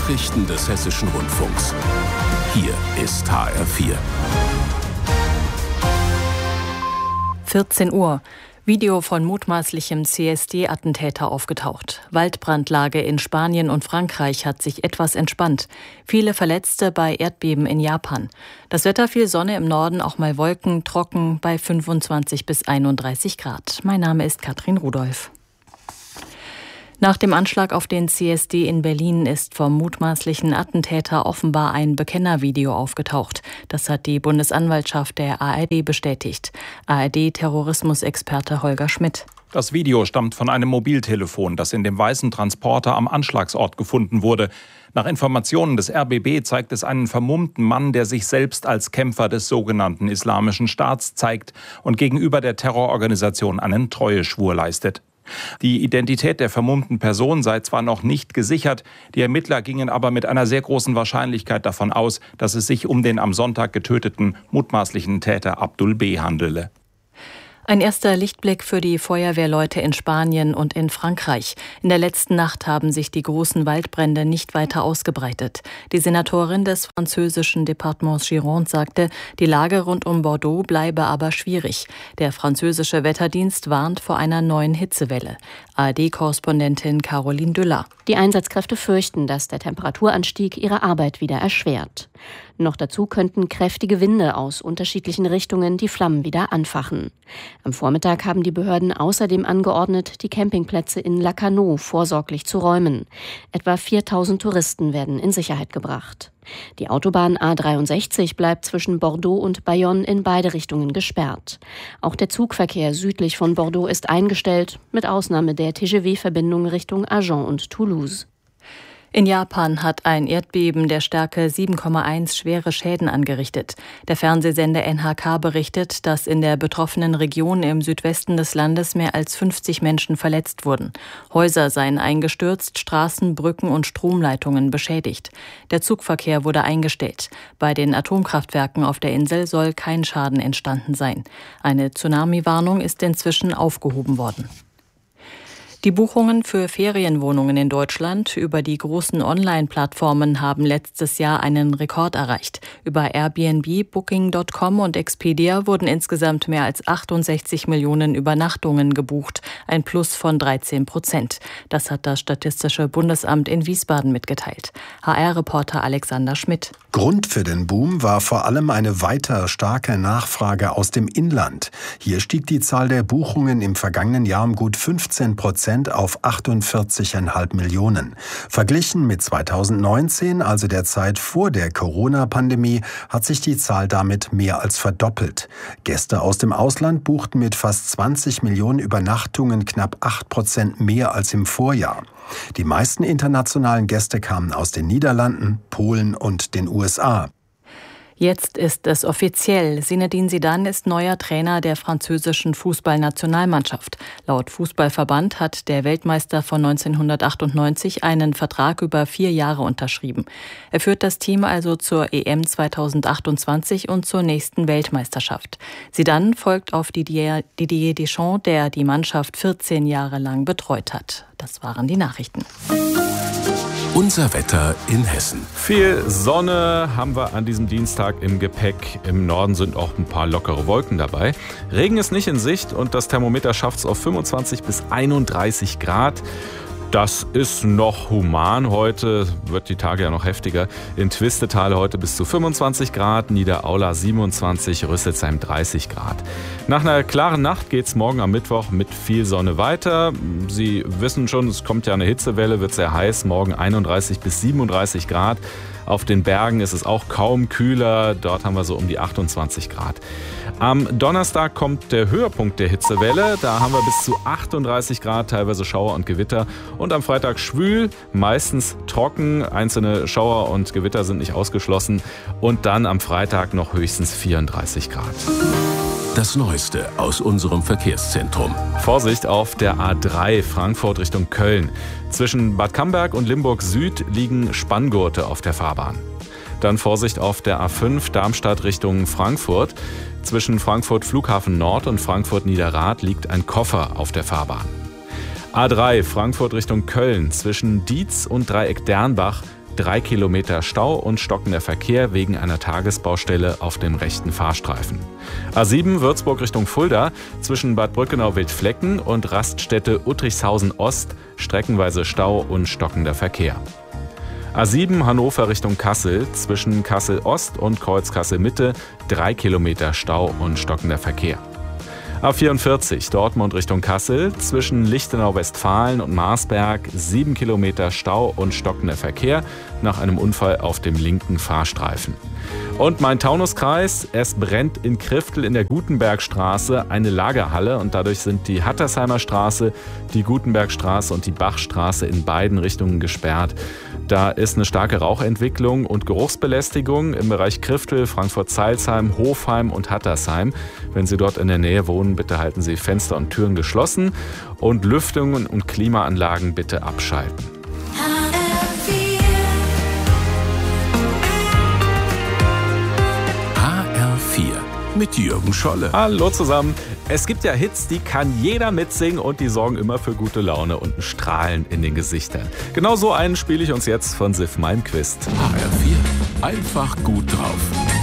Nachrichten des Hessischen Rundfunks. Hier ist HR4. 14 Uhr. Video von mutmaßlichem CSD-Attentäter aufgetaucht. Waldbrandlage in Spanien und Frankreich hat sich etwas entspannt. Viele Verletzte bei Erdbeben in Japan. Das Wetter: viel Sonne im Norden, auch mal Wolken, trocken bei 25 bis 31 Grad. Mein Name ist Katrin Rudolph. Nach dem Anschlag auf den CSD in Berlin ist vom mutmaßlichen Attentäter offenbar ein Bekennervideo aufgetaucht. Das hat die Bundesanwaltschaft der ARD bestätigt. ARD-Terrorismusexperte Holger Schmidt. Das Video stammt von einem Mobiltelefon, das in dem weißen Transporter am Anschlagsort gefunden wurde. Nach Informationen des RBB zeigt es einen vermummten Mann, der sich selbst als Kämpfer des sogenannten Islamischen Staats zeigt und gegenüber der Terrororganisation einen Treueschwur leistet. Die Identität der vermummten Person sei zwar noch nicht gesichert, die Ermittler gingen aber mit einer sehr großen Wahrscheinlichkeit davon aus, dass es sich um den am Sonntag getöteten mutmaßlichen Täter Abdul B. handele. Ein erster Lichtblick für die Feuerwehrleute in Spanien und in Frankreich. In der letzten Nacht haben sich die großen Waldbrände nicht weiter ausgebreitet. Die Senatorin des französischen Departements Gironde sagte, die Lage rund um Bordeaux bleibe aber schwierig. Der französische Wetterdienst warnt vor einer neuen Hitzewelle. ARD-Korrespondentin Caroline Düller. Die Einsatzkräfte fürchten, dass der Temperaturanstieg ihre Arbeit wieder erschwert. Noch dazu könnten kräftige Winde aus unterschiedlichen Richtungen die Flammen wieder anfachen. Am Vormittag haben die Behörden außerdem angeordnet, die Campingplätze in Lacanau vorsorglich zu räumen. Etwa 4000 Touristen werden in Sicherheit gebracht. Die Autobahn A63 bleibt zwischen Bordeaux und Bayonne in beide Richtungen gesperrt. Auch der Zugverkehr südlich von Bordeaux ist eingestellt, mit Ausnahme der TGV-Verbindung Richtung Agen und Toulouse. In Japan hat ein Erdbeben der Stärke 7,1 schwere Schäden angerichtet. Der Fernsehsender NHK berichtet, dass in der betroffenen Region im Südwesten des Landes mehr als 50 Menschen verletzt wurden. Häuser seien eingestürzt, Straßen, Brücken und Stromleitungen beschädigt. Der Zugverkehr wurde eingestellt. Bei den Atomkraftwerken auf der Insel soll kein Schaden entstanden sein. Eine Tsunami-Warnung ist inzwischen aufgehoben worden. Die Buchungen für Ferienwohnungen in Deutschland über die großen Online-Plattformen haben letztes Jahr einen Rekord erreicht. Über Airbnb, Booking.com und Expedia wurden insgesamt mehr als 68 Millionen Übernachtungen gebucht, ein Plus von 13%. Das hat das Statistische Bundesamt in Wiesbaden mitgeteilt. HR-Reporter Alexander Schmidt. Grund für den Boom war vor allem eine weiter starke Nachfrage aus dem Inland. Hier stieg die Zahl der Buchungen im vergangenen Jahr um gut 15% auf 48,5 Millionen. Verglichen mit 2019, also der Zeit vor der Corona-Pandemie, hat sich die Zahl damit mehr als verdoppelt. Gäste aus dem Ausland buchten mit fast 20 Millionen Übernachtungen knapp 8% mehr als im Vorjahr. Die meisten internationalen Gäste kamen aus den Niederlanden, Polen und den USA. Jetzt ist es offiziell. Zinedine Zidane ist neuer Trainer der französischen Fußballnationalmannschaft. Laut Fußballverband hat der Weltmeister von 1998 einen Vertrag über 4 Jahre unterschrieben. Er führt das Team also zur EM 2028 und zur nächsten Weltmeisterschaft. Zidane folgt auf Didier Deschamps, der die Mannschaft 14 Jahre lang betreut hat. Das waren die Nachrichten. Unser Wetter in Hessen. Viel Sonne haben wir an diesem Dienstag im Gepäck. Im Norden sind auch ein paar lockere Wolken dabei. Regen ist nicht in Sicht und das Thermometer schafft es auf 25 bis 31 Grad. Das ist noch human. Heute wird die Tage ja noch heftiger. In Twistetal heute bis zu 25 Grad, Niederaula 27, Rüsselsheim 30 Grad. Nach einer klaren Nacht geht es morgen am Mittwoch mit viel Sonne weiter. Sie wissen schon, es kommt ja eine Hitzewelle, wird sehr heiß. Morgen 31 bis 37 Grad. Auf den Bergen ist es auch kaum kühler. Dort haben wir so um die 28 Grad. Am Donnerstag kommt der Höhepunkt der Hitzewelle. Da haben wir bis zu 38 Grad, teilweise Schauer und Gewitter. Und am Freitag schwül, meistens trocken. Einzelne Schauer und Gewitter sind nicht ausgeschlossen. Und dann am Freitag noch höchstens 34 Grad. Das Neueste aus unserem Verkehrszentrum. Vorsicht auf der A3 Frankfurt Richtung Köln. Zwischen Bad Camberg und Limburg Süd liegen Spanngurte auf der Fahrbahn. Dann Vorsicht auf der A5 Darmstadt Richtung Frankfurt. Zwischen Frankfurt Flughafen Nord und Frankfurt Niederrad liegt ein Koffer auf der Fahrbahn. A3 Frankfurt Richtung Köln. Zwischen Dietz und Dreieck Dernbach 3 Kilometer Stau und stockender Verkehr wegen einer Tagesbaustelle auf dem rechten Fahrstreifen. A7 Würzburg Richtung Fulda zwischen Bad Brückenau-Wildflecken und Raststätte Uttrichshausen Ost streckenweise Stau und stockender Verkehr. A7 Hannover Richtung Kassel zwischen Kassel Ost und Kreuz Kassel Mitte 3 Kilometer Stau und stockender Verkehr. A44 Dortmund Richtung Kassel zwischen Lichtenau-Westfalen und Marsberg 7 Kilometer Stau und stockender Verkehr nach einem Unfall auf dem linken Fahrstreifen. Und Main-Taunus-Kreis, es brennt in Kriftel in der Gutenbergstraße eine Lagerhalle und dadurch sind die Hattersheimer Straße, die Gutenbergstraße und die Bachstraße in beiden Richtungen gesperrt. Da ist eine starke Rauchentwicklung und Geruchsbelästigung im Bereich Kriftel, Frankfurt-Zeilsheim, Hofheim und Hattersheim. Wenn Sie dort in der Nähe wohnen, bitte halten Sie Fenster und Türen geschlossen und Lüftungen und Klimaanlagen bitte abschalten. Mit Jürgen Scholle. Hallo zusammen. Es gibt ja Hits, die kann jeder mitsingen und die sorgen immer für gute Laune und ein Strahlen in den Gesichtern. Genau so einen spiele ich uns jetzt von Sif Malmquist. HR4, einfach gut drauf.